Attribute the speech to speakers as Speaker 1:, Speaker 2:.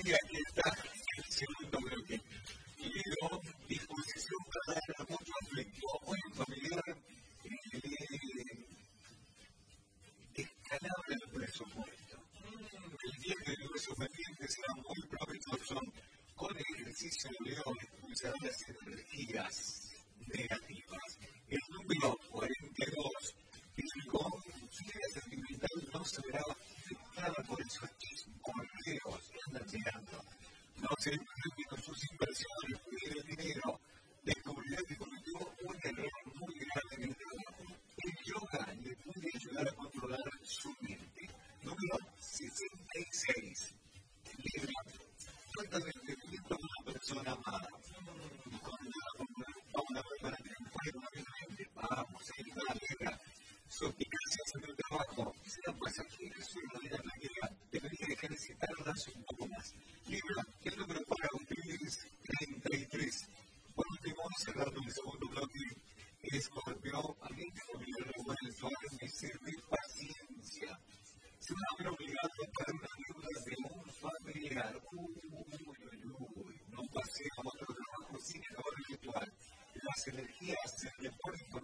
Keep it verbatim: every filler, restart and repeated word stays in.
Speaker 1: Y aquí está el segundo bloque. Leo, disposición para dar a mucho afecto, apoyo familiar, eh, escalable el presupuesto. El día que negocios pendientes sea muy provechoso, con el ejercicio de Leo expulsará las energías negativas. El número cuarenta y dos, el con vida sentimental no se verá afectada por esos chismorreos que andan llegando. No se preocupe con sus inversiones, cuide el dinero, descubrirá que cometió un error muy grave en el trabajo. El yoga le puede ayudar a controlar su mente. Número sesenta y seis. Libra. Falta de entendimiento de una persona amada. Vamos a ver para que no pueda nuevamente. Vamos, ahí va, Libra. Su eficacia en el trabajo sea pasajera, su manera tranquila. Debería ejercitarlas un poco más. Libra, el número para usted es treinta y tres. Por último, cerrando el segundo bloque, Escorpio, alguien que familiar revuelto, me sirve paciencia. Se va a ver obligado a pagar una deuda de un familiar. Uy, uy, uy, no pase a otro trabajo sin acabar el ritual. Las energías se reponen con